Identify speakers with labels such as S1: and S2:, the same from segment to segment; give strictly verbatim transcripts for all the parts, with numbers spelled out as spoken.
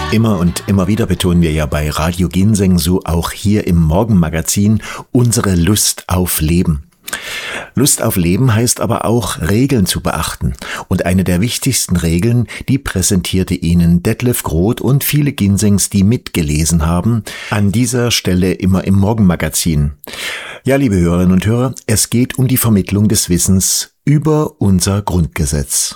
S1: Immer und immer wieder betonen wir ja bei Radio Ginseng, so auch hier im Morgenmagazin, unsere Lust auf Leben. Lust auf Leben heißt aber auch, Regeln zu beachten. Und eine der wichtigsten Regeln, die präsentierte Ihnen Detlef Groth und viele Ginsengs, die mitgelesen haben, an dieser Stelle immer im Morgenmagazin. Ja, liebe Hörerinnen und Hörer, es geht um die Vermittlung des Wissens über unser Grundgesetz.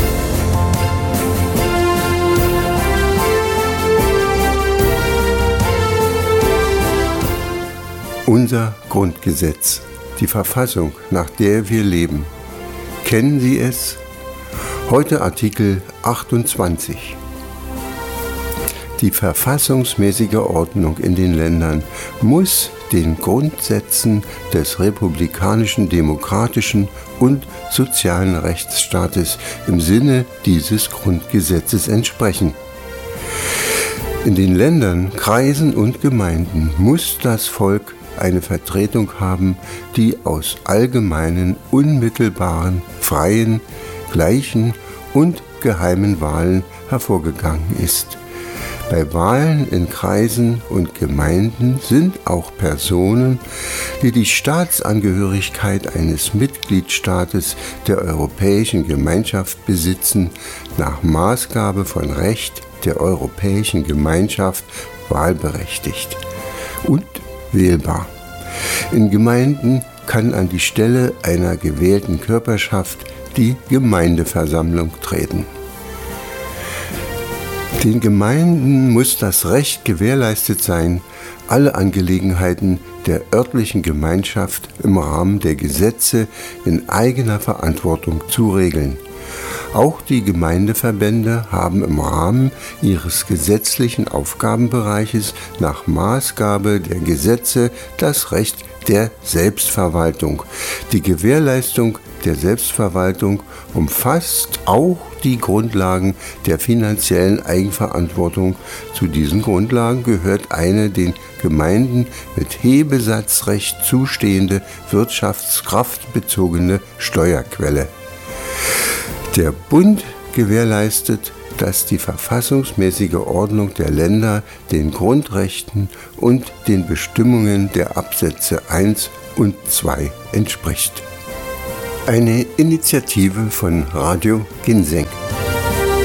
S2: Unser Grundgesetz, die Verfassung, nach der wir leben. Kennen Sie es? Heute Artikel achtundzwanzig. Die verfassungsmäßige Ordnung in den Ländern muss den Grundsätzen des republikanischen, demokratischen und sozialen Rechtsstaates im Sinne dieses Grundgesetzes entsprechen. In den Ländern, Kreisen und Gemeinden muss das Volk eine Vertretung haben, die aus allgemeinen, unmittelbaren, freien, gleichen und geheimen Wahlen hervorgegangen ist. Bei Wahlen in Kreisen und Gemeinden sind auch Personen, die die Staatsangehörigkeit eines Mitgliedstaates der Europäischen Gemeinschaft besitzen, nach Maßgabe von Recht der Europäischen Gemeinschaft wahlberechtigt und wählbar. In Gemeinden kann an die Stelle einer gewählten Körperschaft die Gemeindeversammlung treten. Den Gemeinden muss das Recht gewährleistet sein, alle Angelegenheiten der örtlichen Gemeinschaft im Rahmen der Gesetze in eigener Verantwortung zu regeln. Auch die Gemeindeverbände haben im Rahmen ihres gesetzlichen Aufgabenbereiches nach Maßgabe der Gesetze das Recht der Selbstverwaltung. Die Gewährleistung der Selbstverwaltung umfasst auch die Grundlagen der finanziellen Eigenverantwortung. Zu diesen Grundlagen gehört eine den Gemeinden mit Hebesatzrecht zustehende wirtschaftskraftbezogene Steuerquelle. Der Bund gewährleistet, dass die verfassungsmäßige Ordnung der Länder den Grundrechten und den Bestimmungen der Absätze eins und zwei entspricht. Eine Initiative von Radio Ginseng.